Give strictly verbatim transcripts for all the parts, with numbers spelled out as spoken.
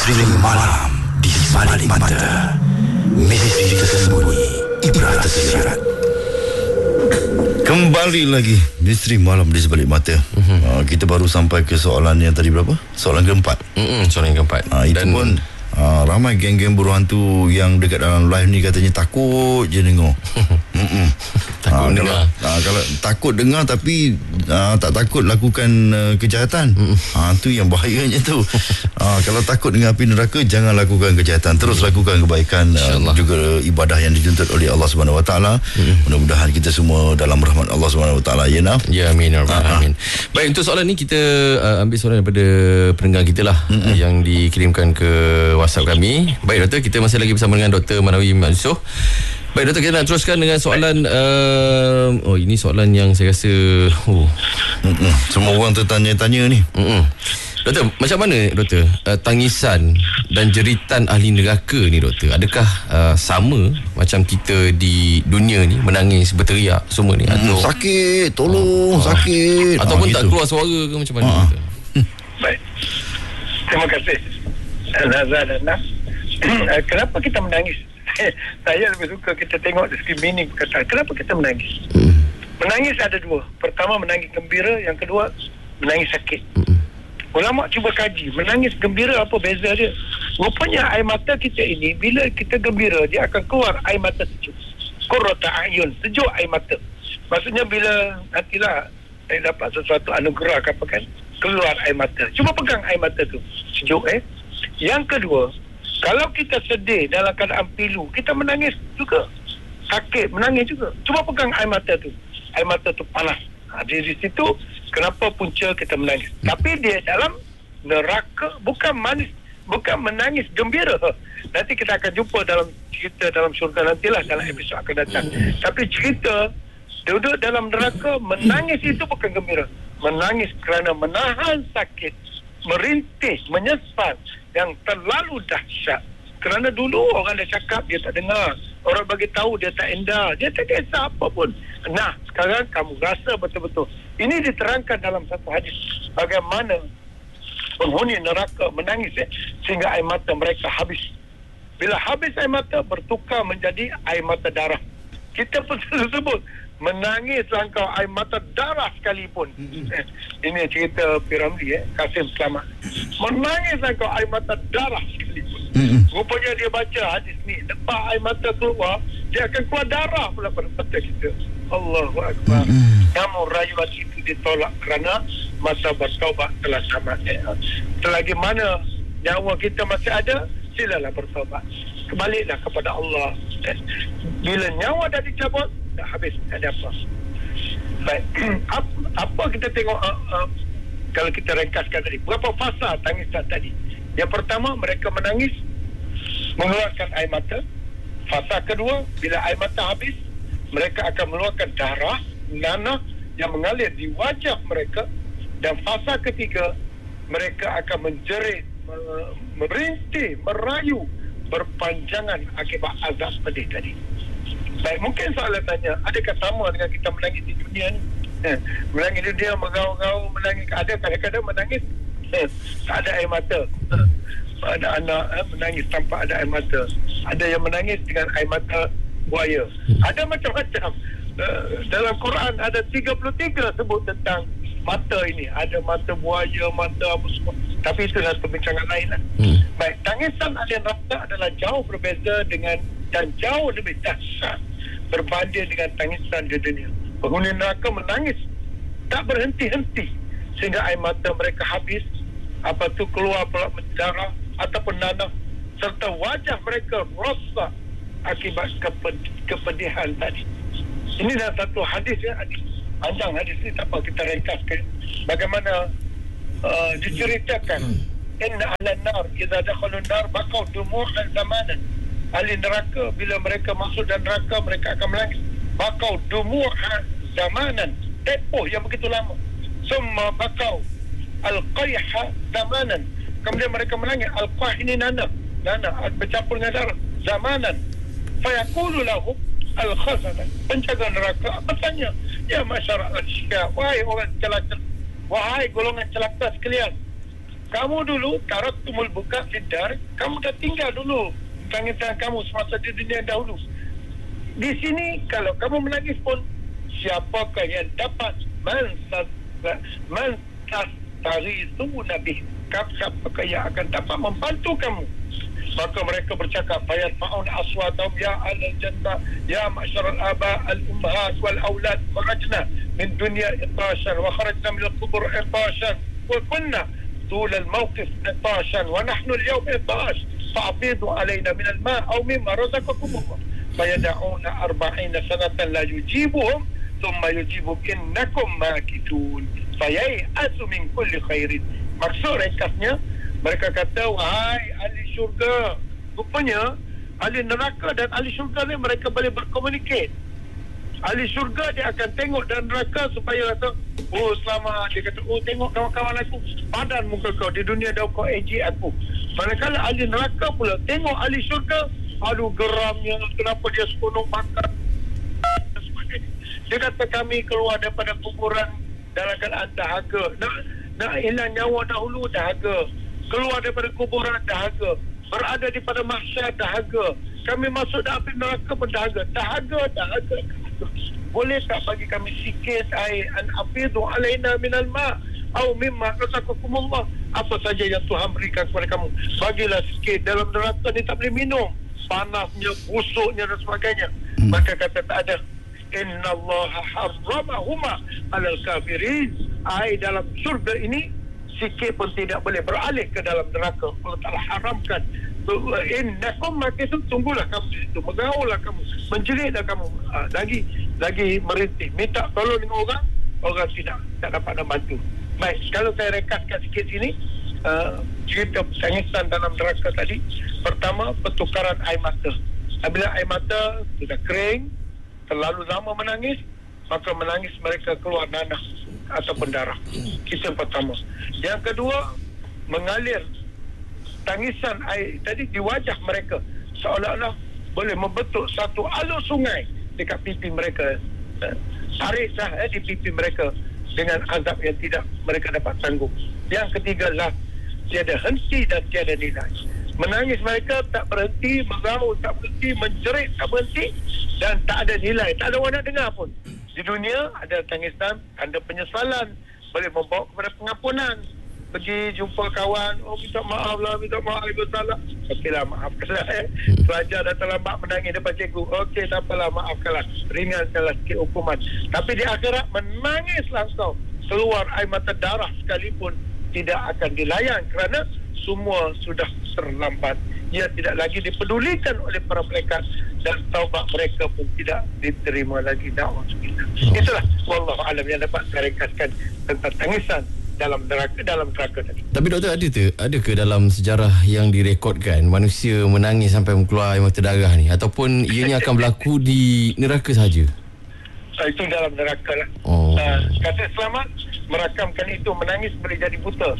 Misteri malam di balik mata. Misteri tersembunyi, ibrat tersirat. Kembali lagi misteri malam di sebalik mata. Mm-hmm. Uh, kita baru sampai ke soalan yang tadi berapa? Soalan keempat. Mm-hmm, soalan yang keempat. Uh, itu Dan pun uh, ramai geng-geng berhantu yang dekat dalam live ni katanya takut je dengar. Takut uh, dengar. Kalau, uh, kalau takut dengar tapi uh, tak takut lakukan uh, kejahatan. Mm-hmm. Uh, tu yang bahayanya tu. uh, Kalau takut dengan api neraka, jangan lakukan kejahatan. Terus mm-hmm. lakukan kebaikan, uh, juga ibadah yang dituntut oleh Allah Subhanahu Wa Taala. Mm-hmm. Mudah-mudahan kita semua dalam rahmat Allah Subhanahu Wa Taala. Ya nah. Ya amin, amin. Baik, untuk soalan ni kita uh, ambil soalan daripada pendengar kita lah, mm-hmm. yang dikirimkan ke WhatsApp kami. Baik doktor, kita masih lagi bersama dengan Doktor Manawi Mat Yusof. Baik doktor, kita nak teruskan dengan soalan uh, oh ini soalan yang saya rasa oh. Mm-mm. Semua orang tertanya-tanya ni. Mm-mm. Doktor, macam mana doktor uh, tangisan dan jeritan ahli neraka ni doktor? Adakah uh, sama macam kita di dunia ni menangis, berteriak semua ni, atau mm, sakit, tolong, uh, sakit, ataupun uh, tak gitu. Keluar suara ke macam mana? Uh. Baik. Terima kasih Nazar dan Nas. Kenapa kita menangis? Saya lebih suka kita tengok dari segi meaning perkataan. Kenapa kita menangis? Mm. Menangis ada dua. Pertama, menangis gembira. Yang kedua, menangis sakit. Mm. Ulama cuba kaji, menangis gembira apa beza dia? Rupanya air mata kita ini, bila kita gembira, dia akan keluar air mata sejuk. Qurrata a'yun, sejuk air mata. Maksudnya bila nantilah saya dapat sesuatu anugerah ke apa kan, keluar air mata. Cuba pegang air mata tu, sejuk eh. Yang kedua, kalau kita sedih dalam keadaan pilu, kita menangis juga. Sakit, menangis juga. Cuba pegang air mata tu. Air mata tu panas. Ha, di situ, kenapa punca kita menangis. Hmm. Tapi dia dalam neraka, bukan manis, bukan menangis gembira. Nanti kita akan jumpa dalam cerita dalam syurga nantilah, dalam episod akan datang. Hmm. Tapi cerita, duduk dalam neraka, menangis itu bukan gembira. Menangis kerana menahan sakit, merintih, menyesal yang terlalu dahsyat. Kerana dulu orang dah cakap, dia tak dengar. Orang bagi tahu, dia tak endah. Dia tak kisah apa pun. Nah, sekarang kamu rasa betul-betul. Ini diterangkan dalam satu hadis. Bagaimana penghuni neraka menangis eh, sehingga air mata mereka habis. Bila habis air mata, bertukar menjadi air mata darah. Kita pun sebut menangis langkau air mata darah sekalipun. Mm-hmm. Eh, ini cerita Piramli eh, Kasim Selamat. Menangis langkau air mata darah sekalipun. Mm-hmm. Rupanya dia baca hadis ni, lepas air mata keluar, dia akan keluar darah pula pada mata kita. Allahu Akbar. Mm-hmm. Namun rayuan itu ditolak kerana masa bertaubat telah tamat. Eh. Selagi mana nyawa kita masih ada, silalah bertaubat. Kebaliklah kepada Allah. Eh. Bila nyawa dah dicabut, dah habis, tak ada apa. Baik. Apa kita tengok uh, uh, kalau kita ringkaskan tadi, berapa fasa tangisan tadi? Yang pertama, mereka menangis, mengeluarkan air mata. Fasa kedua, bila air mata habis, mereka akan mengeluarkan darah, nanah yang mengalir di wajah mereka. Dan fasa ketiga, mereka akan menjerit, merintih, merayu, berpanjangan akibat azab pedih tadi. Baik, mungkin soalan tanya, adakah sama dengan kita menangis di dunia ni? Eh, menangis di dunia, mengaau-ngaau, menangis. Ada kadang-kadang menangis, eh, tak ada air mata. Eh, ada anak eh, menangis tanpa ada air mata. Ada yang menangis dengan air mata buaya. Ada macam-macam. Eh, dalam Quran ada tiga puluh tiga sebut tentang mata ini. Ada mata buaya, mata apa semua. Tapi itulah perbincangan lain lah. Hmm. Baik, tangisan ahli neraka adalah jauh berbeza dengan dan jauh lebih dahsyat berbanding dengan tangisan di dunia. Penghuni neraka menangis tak berhenti-henti sehingga air mata mereka habis, apa tu keluar pula darah ataupun nanah, serta wajah mereka rosak akibat keped- kepedihan tadi. Ini adalah satu hadis ya, hadis panjang hadis ini, tak apa kita ringkaskan. Bagaimana uh, diceritakan, inna ahlan nar idza dakhalu an-nar baqaw dumu'an zamanan. Ahli neraka bila mereka masuk dalam neraka, mereka akan menangis. Baqaw dumu'an zamanan, tempoh yang begitu lama. Summa baqaw al-qayha zamanan, kemudian mereka menangis. Al-qayh ini nanah, nanah bercampur dengan darah, zamanan. Fayaqulu lahum al-khazanah, penjaga neraka bertanya, ya masyarakat, wahai orang celaka, wahai golongan celaka sekalian, Kamu dulu taraktumul buka fiddar, kamu dah tinggal dulu tangisan kamu semasa di dunia dahulu. Di sini kalau kamu menangis pun, siapakah yang dapat mensastari itu nabi? Siapakah yang akan dapat membantu kamu? Maka mereka bercakap, fayarfa'un aswatahum ya ahlal jannah ya ma'syaral aba al ummahat wal aulad kharajna min dunya itashan wa kharajna min al qubur itashan wa kunna طول الموقف عطاشا ونحن اليوم عطاش فأفيضوا علينا من الماء أو مما رزقكم الله فيدعون أربعين سنة لا يجيبهم ثم يجيب إنكم ماكثون فييأس من كل خير. Maksud ringkasnya, mereka kata, wahai ahli syurga, rupanya ahli neraka dan ahli syurga ni mereka boleh berkomunikasi. Ahli syurga dia akan tengok dan neraka supaya kata, oh selamat, dia kata, oh tengok kawan-kawan aku, padan muka kau, di dunia dah kau eji aku. Manakala ahli neraka pula tengok ahli syurga, aduh geramnya, kenapa dia seronok makan dan sebagainya. Dia kata, kami keluar daripada kuburan dalam keadaan dahaga, nak, nak hilang nyawa dahulu dahaga, keluar daripada kuburan dahaga, berada di pada mahsyar dahaga, kami masuk dalam api neraka pun dahaga, dahaga, dahaga. Boleh tak bagi kami sikit air, an afidu alaina minal ma' au mimma razaqakumullah, apa saja yang Tuhan berikan kepada kamu, bagilah sikit. Dalam neraka ni tak boleh minum, panasnya, busuknya dan sebagainya. Maka kata tak ada, innallaha harramahuma alal kafirin, air dalam surga ini sikit pun tidak boleh beralih ke dalam neraka. Allah Ta'ala haramkan. Innakum makithun, tunggulah kamu di situ, mengaullah kamu, menjeritlah kamu, ha, lagi lagi merintih, minta tolong dengan orang, orang tidak tak dapat membantu. Baik, kalau saya rekaskan sikit sini, uh, cerita tangisan dalam neraka tadi. Pertama, pertukaran air mata. Apabila air mata sudah kering, terlalu lama menangis, maka menangis mereka keluar nanah ataupun darah. Itu yang pertama. Yang kedua, mengalir tangisan air tadi di wajah mereka, seolah-olah boleh membentuk satu alur sungai dekat pipi mereka. Tarik sah eh, di pipi mereka dengan azab yang tidak mereka dapat tanggung. Yang ketiga lah, tiada henti dan tiada nilai. Menangis mereka tak berhenti, mengaul tak berhenti, menjerit tak berhenti, dan tak ada nilai, tak ada orang nak dengar pun. Di dunia ada tangisan, ada penyesalan, boleh membawa kepada pengampunan. Pergi jumpa kawan, oh minta maaf lah, minta maaf, ibu salah. Okeylah, maafkanlah eh. Pelajar dah terlambat menangis depan cikgu. Okey, tak apalah, maafkanlah. Ringankanlah sikit hukuman. Tapi di akhirat, menangislah kau. Keluar air mata darah sekalipun tidak akan dilayan kerana semua sudah terlambat. Ia tidak lagi dipedulikan oleh para malaikat dan taubat mereka pun tidak diterima lagi. Na'udzubillah. Itulah wallahu alam yang dapat saya ringkaskan tentang tangisan dalam neraka dalam neraka tadi. Tapi doktor, ada tu ada ke dalam sejarah yang direkodkan manusia menangis sampai keluar air mata darah ni, ataupun ianya akan berlaku di neraka saja? So, itu dalam neraka lah. Oh. Uh, kata selamat merakamkan itu, menangis boleh jadi buta.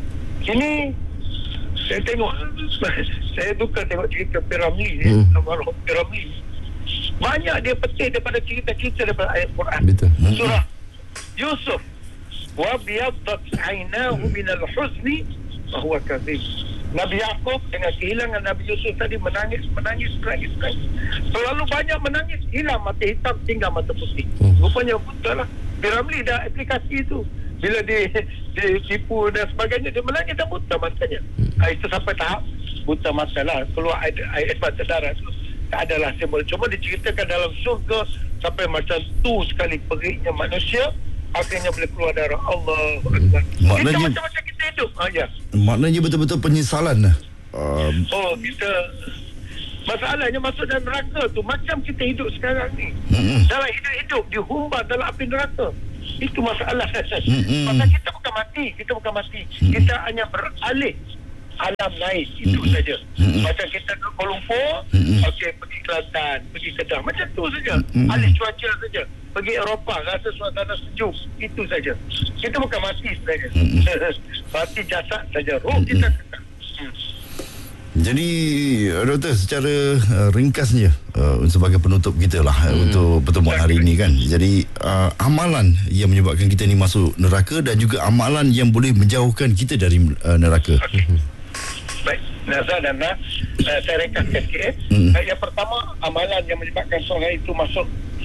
Ini saya tengok, saya duka tengok cerita Piramli, hmm. Almarhum Piramli. Banyak dia petik daripada cerita-cerita daripada ayat Quran. Betul. Surah Yusuf, wa biyaddat aynahu minal huzni wa huwa kadhib. Nabi Yaqub dengan kehilangan Nabi Yusuf tadi menangis, menangis, menangis, menangis. Terlalu banyak menangis, hilang mata hitam, tinggal mata putih. Rupanya buta lah. Piramli dah aplikasi itu. Bila dia, dia tipu dan sebagainya, dia menangis dan buta matanya. Ha, itu sampai tahap buta mata lah. Keluar air, air mata darah itu tak adalah simbol. Cuma diceritakan dalam surga sampai macam tu sekali periknya manusia, akhirnya boleh keluar darah. Allah Akbar. Kita macam-macam kita hidup. Ha, ya. Maknanya betul-betul penyesalan lah. Uh, oh, kita masalahnya masuk dalam neraka tu macam kita hidup sekarang ni. Mm-mm. Dalam hidup-hidup dihumbar dalam api neraka. Itu masalah. Mm-mm. Pasal kita bukan mati, kita bukan mati. Mm-mm. Kita hanya beralih alam lain. Itu Mm-mm. saja. Mm-mm. Macam kita ke Kuala Lumpur, okey, pergi Kelantan, pergi Kedah, macam tu saja. Mm-mm. Alih cuaca saja. Pergi Eropah, rasa suasana sejuk. Itu saja. Kita bukan mati sebenarnya. Mati jasad saja. Roh kita kekal. Hmm. Jadi doktor, secara uh, ringkasnya uh, sebagai penutup kita lah hmm. untuk pertemuan hari ini kan. Jadi uh, amalan yang menyebabkan kita ni masuk neraka dan juga amalan yang boleh menjauhkan kita dari uh, neraka. Okay. Hmm. Baik, Nazar dan Nah, uh, saya ringkaskan sikit. Hmm. Uh, yang pertama, amalan yang menyebabkan seorang itu masuk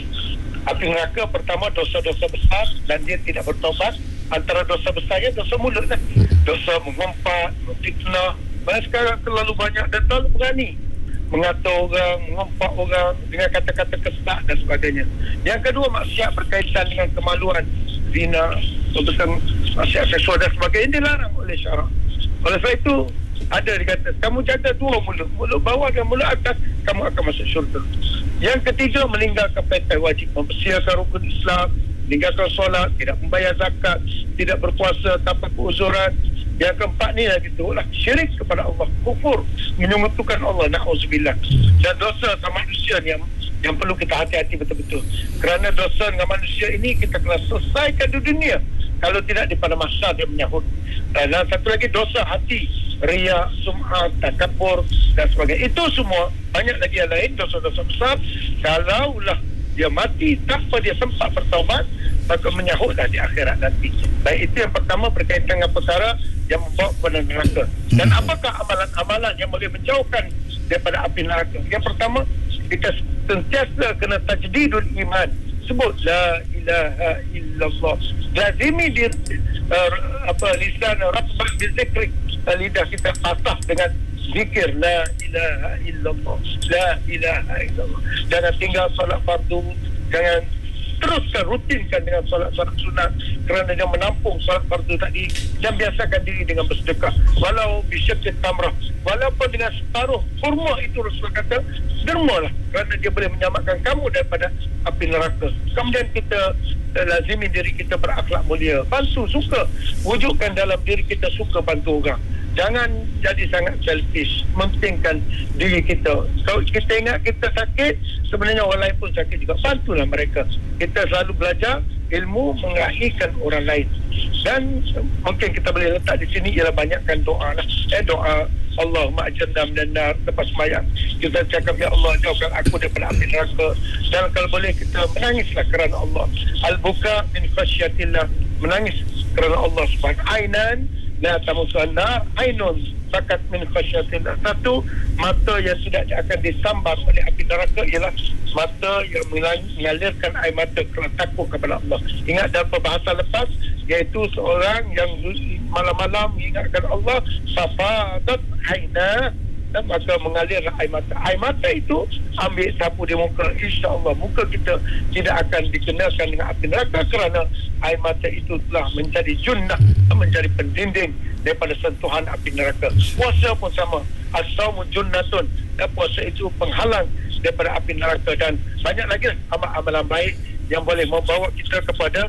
api neraka, pertama dosa-dosa besar dan dia tidak bertaubat. Antara dosa besarnya dosa mulut lah. Hmm. Dosa mengumpat, fitnah. Malah sekarang terlalu banyak dan terlalu berani mengata orang, mengumpat orang dengan kata-kata kesak dan sebagainya. Yang kedua, maksiat berkaitan dengan kemaluan, zina, tentang maksiat seksual dan sebagainya dilarang oleh syarak. Oleh sebab itu ada dikata, kamu jaga dua mulut, mulut bawah dan mulut atas, kamu akan masuk syurga. Yang ketiga, meninggalkan perintah wajib, mempersiapkan rukun Islam, meninggalkan solat, tidak membayar zakat, tidak berpuasa tanpa keuzuran. Yang keempat ni lagi tu lah syirik kepada Allah, kufur, menyekutukan Allah, na'udzubillah. Dan dosa sama manusia ni yang, yang perlu kita hati-hati betul-betul. Kerana dosa dengan manusia ini kita kena selesaikan di dunia. Kalau tidak, di pada masa dia menyahut. Dan satu lagi, dosa hati, riya, sum'ah, takabur dan sebagainya. Itu semua banyak lagi yang lain, dosa-dosa besar. Kalaulah dia mati tanpa dia sempat bertaubat, maka menyahutlah di akhirat nanti. Baik, itu yang pertama berkaitan dengan perkara yang membawa kepada neraka. Dan apakah amalan-amalan yang boleh menjauhkan daripada api neraka? Yang pertama, kita sentiasa kena tajdidul iman. Sebut la ilaha illallah. Lazimi di uh, apa lisan ratban bi zikri, lidah kita basah dengan zikir la ilaha illallah, la ilaha illallah. Jangan tinggal solat fardu, jangan teruskan rutinkan dengan solat-solat sunat kerana dia menampung solat fardu tadi, dan biasakan diri dengan bersedekah walau bisyakit tamrah, walaupun dengan separuh kurma. Itu Rasulullah kata, dermalah kerana dia boleh menyelamatkan kamu daripada api neraka. Kemudian kita uh, lazimi diri kita berakhlak mulia, bantu, suka, wujudkan dalam diri kita suka bantu orang. Jangan jadi sangat selfish, mementingkan diri kita. Kalau kita ingat kita sakit, sebenarnya orang lain pun sakit juga, bantulah mereka. Kita selalu belajar ilmu mengakhirkan orang lain. Dan mungkin kita boleh letak di sini ialah banyakkan doa lah. Eh doa Allahumma ajirna minan nar, lepas sembahyang kita cakap, ya Allah, jauhkan aku daripada api neraka. Dan kalau boleh kita menangislah kerana Allah. Al-buka min khasyatillah, menangis kerana Allah subhanahu. Ainan la tamusun nar, ainun sakat min khasyatillah. Satu mata yang tidak akan disambar oleh api neraka ialah mata yang mengalirkan air mata kerana takut kepada Allah. Ingat dalam perbahasan lepas, iaitu seorang yang malam-malam mengingatkan Allah, safadat aina, dan maka mengalir air mata. Air mata itu ambil sapu di muka, insya-Allah muka kita tidak akan dikenakan dengan api neraka kerana air mata itu telah menjadi junnah, menjadi pendinding daripada sentuhan api neraka. Puasa pun sama, as-saumu junnatun, dan puasa itu penghalang daripada api neraka. Dan banyak lagi amalan-amalan baik yang boleh membawa kita kepada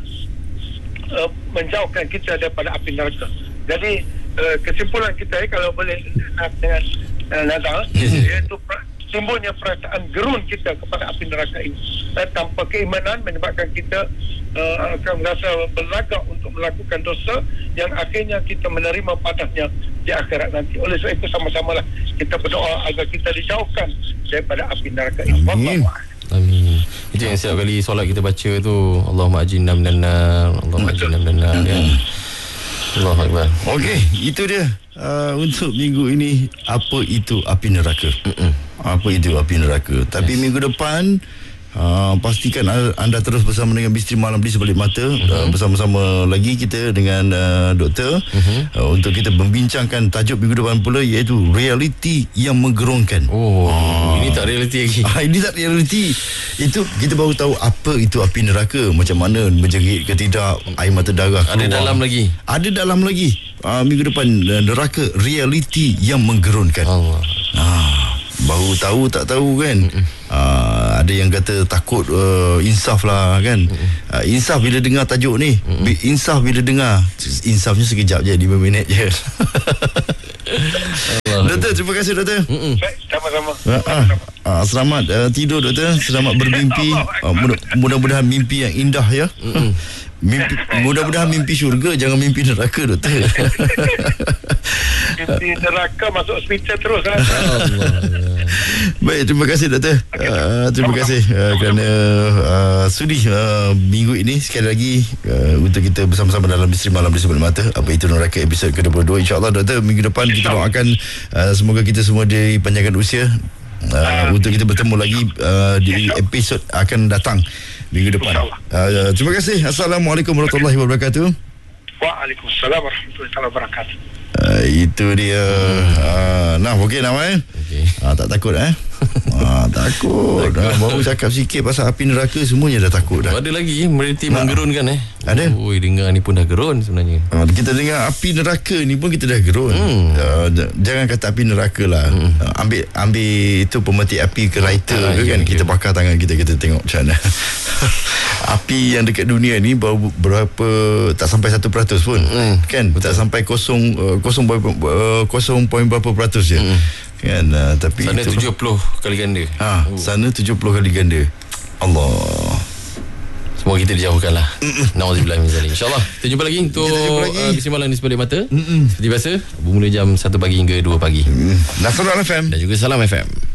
uh, menjauhkan kita daripada api neraka. Jadi uh, kesimpulan kita eh, kalau boleh nak dengan uh, Nazar, iaitu timbulnya perasaan gerun kita kepada api neraka ini. Dan tanpa keimanan menyebabkan kita uh, akan merasa berlagak untuk melakukan dosa yang akhirnya kita menerima padanya di akhirat nanti. Oleh sebab itu sama-samalah kita berdoa agar kita dijauhkan daripada api neraka ini. Amin. Amin. Itu yang setiap kali solat kita baca tu, Allahumma ajinna minan nar, Allahumma ajinna minan nar, ya. Allahu akbar. Okey, itu dia uh, untuk minggu ini, apa itu api neraka. Mm-mm. Apa itu api neraka. Tapi yes, minggu depan Uh, pastikan anda terus bersama dengan Misteri Malam di Sebalik Mata. uh-huh. uh, Bersama-sama lagi kita dengan uh, doktor, uh-huh. uh, untuk kita membincangkan tajuk minggu depan pula, iaitu realiti yang menggerunkan. Oh, uh, ini tak realiti lagi. uh, Ini tak realiti. Itu kita baru tahu apa itu api neraka, macam mana menjerit ke tidak, air mata darah keluar. Ada dalam lagi. Ada dalam lagi uh, minggu depan, uh, neraka realiti yang menggerunkan. Allah. uh, Baru tahu tak tahu kan. uh, Ada yang kata takut uh, insaf lah kan. uh, Insaf bila dengar tajuk ni. Insaf bila dengar. Insafnya sekejap je, lima minit je. Doktor, terima kasih doktor. Sama-sama. uh, uh, uh, Selamat uh, tidur doktor. Selamat bermimpi. uh, mudah- Mudah-mudahan mimpi yang indah ya. Mimpi, mudah-mudahan mimpi syurga, jangan mimpi neraka, doktor. Mimpi neraka masuk hospital terus lah. Baik, terima kasih doktor. Uh, terima kasih uh, kerana uh, sudi uh, minggu ini sekali lagi uh, untuk kita bersama-sama dalam Misteri Malam di Sebelah Mata. Apa itu neraka episod ke dua puluh dua. InsyaAllah doktor, minggu depan kita doakan uh, semoga kita semua dipanjangkan usia uh, untuk kita bertemu lagi uh, di episod akan datang minggu depan. Uh, terima kasih. Assalamualaikum warahmatullahi wabarakatuh. Waalaikumsalam warahmatullahi wabarakatuh. Uh, itu dia. Uh, nah, okey nama eh. Okay. Uh, tak takut eh. uh, takut. Uh, baru cakap sikit pasal api neraka, semuanya dah takut dah. Ada lagi mereti nah. menggerunkan eh. Ada. Oi, dengar ni pun dah gerun sebenarnya. Uh, kita dengar api neraka ni pun kita dah gerun. Hmm. Uh, jangan kata api neraka lah. Hmm. Uh, ambil ambil itu pemetik api ke lighter ah, ke kan. Ya, kita ya. bakar tangan kita, kita tengok macam mana. Api yang dekat dunia ni baru berapa, tak sampai satu peratus pun. Hmm. Kan? Betul. Tak sampai kosong uh, kosong kosong poin berapa peratus je. Hmm. Kan uh, tapi sana itu tujuh puluh kali ganda. Ha, oh. Sana tujuh puluh kali ganda. Allah. Semoga kita dijauhkanlah. Nauzubillah min zalik. InsyaAllah kita jumpa lagi untuk Misteri Malam di Sebelah Mata. Mm-mm. Seperti biasa bermula jam satu pagi hingga dua pagi. Mm. Nasrul F M dan juga Salam F M.